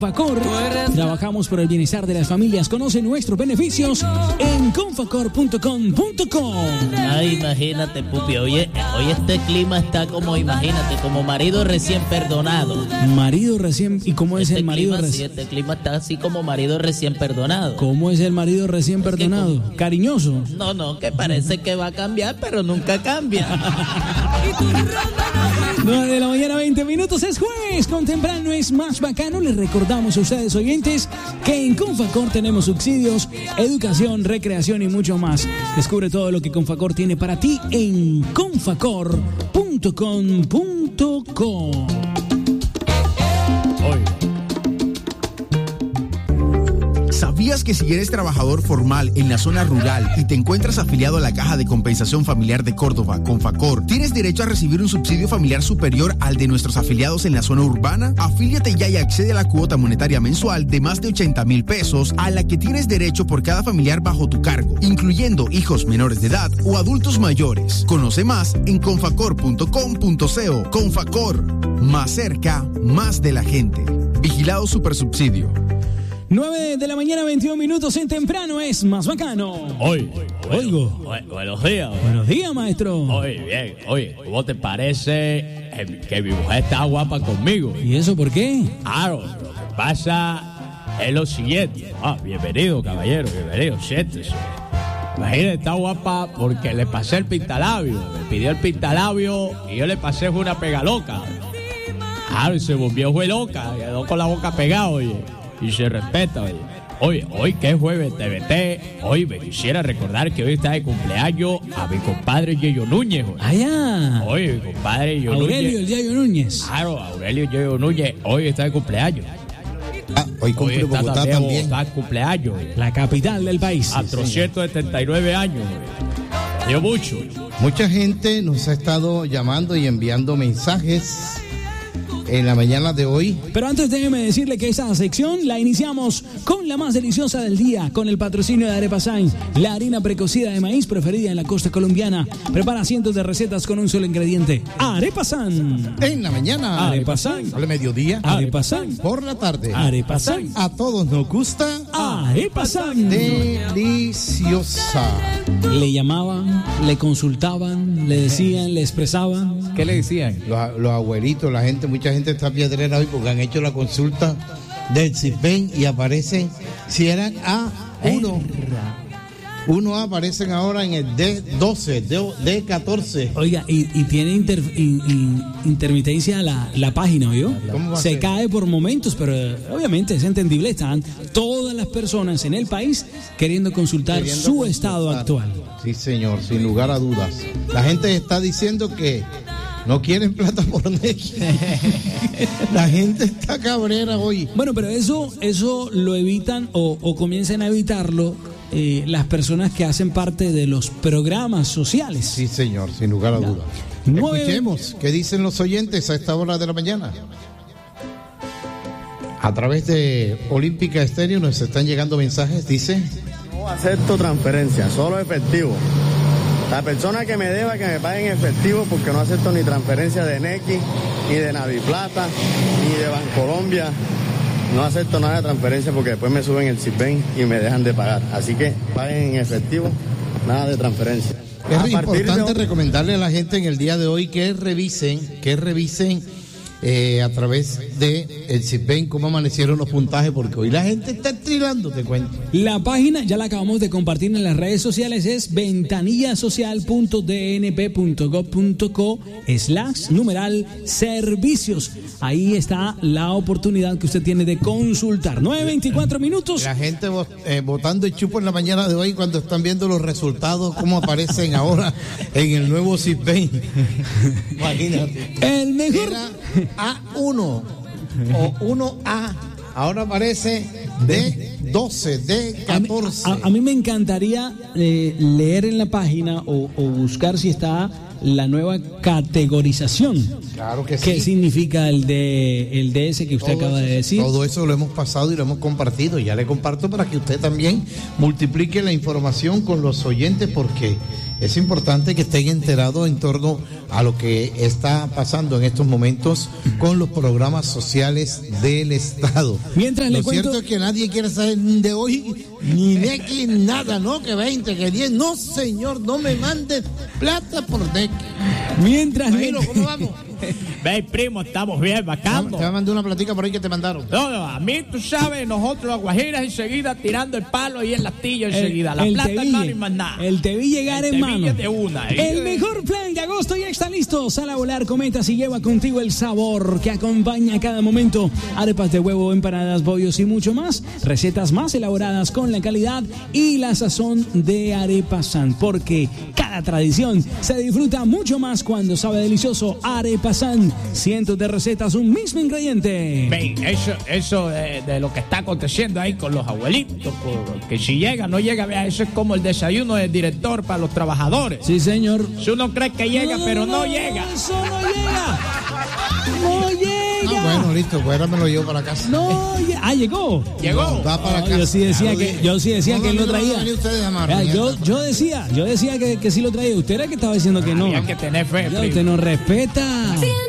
Confacor, trabajamos por el bienestar de las familias. Conoce nuestros beneficios en confacor.com.co. Ay, imagínate, Pupi, oye, este clima está como, imagínate, como marido recién perdonado. Marido recién, ¿y cómo es el marido recién? recién? Sí, este clima está así como marido recién perdonado. ¿Cómo es el marido recién perdonado? ¿Cariñoso? No, que parece que va a cambiar, pero nunca cambia. 9 de la mañana, 20 minutos, es jueves, con temprano es más bacano. Les recordamos a ustedes, oyentes, que en Confacor tenemos subsidios, educación, recreación y mucho más. Descubre todo lo que Confacor tiene para ti en confacor.com.co. ¿Sabías que si eres trabajador formal en la zona rural y te encuentras afiliado a la Caja de Compensación Familiar de Córdoba, Confacor, tienes derecho a recibir un subsidio familiar superior al de nuestros afiliados en la zona urbana? Afíliate ya y accede a la cuota monetaria mensual de más de 80,000 pesos a la que tienes derecho por cada familiar bajo tu cargo, incluyendo hijos menores de edad o adultos mayores. Conoce más en confacor.com.co. Confacor, más cerca, más de la gente. Vigilado Supersubsidio. 9 de la mañana, 21 minutos, en temprano es más bacano. Oigo. Buenos días. Buenos días, maestro. Oye, bien. Oye, ¿cómo te parece que mi mujer está guapa conmigo? ¿Y eso por qué? Claro, lo que pasa es lo siguiente. Bienvenido, caballero, bienvenido, siéntese. Imagínate, está guapa porque le pasé el pintalabio. Me pidió el pintalabio y yo le pasé una pega loca. Claro, y se volvió loca, quedó con la boca pegada, oye. Y se respeta, oye. Hoy que es jueves TVT, hoy me quisiera recordar que hoy está de cumpleaños a mi compadre Yeyo Núñez. Oye, mi compadre Yeyo Núñez. Aurelio el Yeyo Núñez. Claro, Aurelio Yeyo Núñez, hoy está de cumpleaños. Hoy cumple Bogotá también. Está de cumpleaños. La capital del país. A 379 años. Dio mucho. Mucha gente nos ha estado llamando y enviando mensajes en la mañana de hoy. Pero antes déjeme decirle que esa sección la iniciamos con la más deliciosa del día, con el patrocinio de Arepasan, la harina precocida de maíz preferida en la costa colombiana. Prepara cientos de recetas con un solo ingrediente. Arepasan. En la mañana, Arepasan. Al mediodía, Arepasan. Por la tarde, Arepasan. A todos nos gusta Arepasan. Deliciosa. Le llamaban, le consultaban, le decían, le expresaban. ¿Qué le decían? Los abuelitos, la gente, mucha gente está piedrera hoy porque han hecho la consulta del CISBEN y aparecen, si eran A1, 1A, aparecen ahora en el D12, D14. Oiga, y tiene intermitencia la página, ¿oyó? Se cae por momentos, pero obviamente es entendible. Están todas las personas en el país queriendo consultar su estado actual. Sí, señor, sin lugar a dudas. La gente está diciendo que no quieren plata por Nequi. La gente está cabrera hoy. Bueno, pero eso lo evitan o comienzan a evitarlo las personas que hacen parte de los programas sociales. Sí, señor, sin lugar a dudas. Escuchemos qué dicen los oyentes a esta hora de la mañana. A través de Olímpica Estéreo nos están llegando mensajes, dice: no acepto transferencia, solo efectivo. La persona que me deba, que me pague en efectivo, porque no acepto ni transferencia de Nequi, ni de Naviplata, ni de Bancolombia. No acepto nada de transferencia porque después me suben el CISBEN y me dejan de pagar. Así que paguen en efectivo, nada de transferencia. Es importante recomendarle a la gente en el día de hoy que revisen a través de el CISBEN cómo amanecieron los puntajes, porque hoy la gente está trilando, te cuento. La página ya la acabamos de compartir en las redes sociales, es ventanillasocial.dnp.gov.co/servicios. Ahí está la oportunidad que usted tiene de consultar. 9:24 minutos. La gente votando el chupo en la mañana de hoy cuando están viendo los resultados, cómo aparecen ahora en el nuevo CISBEN. Imagínate. El mejor. Era A1 o 1A, ahora aparece D12, D14. A mí me encantaría leer en la página o buscar si está la nueva categorización. Claro que sí. ¿Qué significa el DS que usted acaba de decir? Todo eso lo hemos pasado y lo hemos compartido. Ya le comparto para que usted también multiplique la información con los oyentes, porque es importante que estén enterados en torno a lo que está pasando en estos momentos con los programas sociales del Estado. Mientras lo cierto es que nadie quiere saber de hoy, ni Nequi, nada, ¿no? Que 20, que 10. No, señor, no me mandes plata por Nequi. Mientras ¿Cómo vamos? Ve, primo, estamos bien, bacano. Te va a mandar una platica por ahí que te mandaron. No, a mí, tú sabes, nosotros los guajiras enseguida tirando el palo y el lastillo enseguida. La plata, hermano, y más nada. El te vi llegar, hermano. De una, El mejor plan de agosto ya está listo. Sal a volar cometas y lleva contigo el sabor que acompaña cada momento. Arepas de huevo, empanadas, bollos y mucho más. Recetas más elaboradas con la calidad y la sazón de Arepasan. Porque cada tradición se disfruta mucho más cuando sabe delicioso. Arepasan. Cientos de recetas, un mismo ingrediente. Ven, eso de lo que está aconteciendo ahí con los abuelitos, que si llega, no llega, vea, eso es como el desayuno del director para los trabajadores. Sí, señor. Si uno cree que llega, pero no llega. Eso no llega. No llega. Bueno, listo, pues ahora me lo llevo para la casa. No, llegó. Llegó. Va para la casa. Yo sí decía que él lo traía. Yo decía que sí lo traía. Usted era que estaba diciendo que no. Había que tener fe. Ya, usted no respeta.